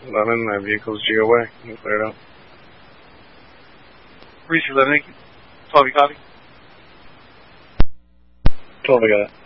11, that vehicle's GOA. You can clear it out. Reese 11, 12, you copy? 12, I got it.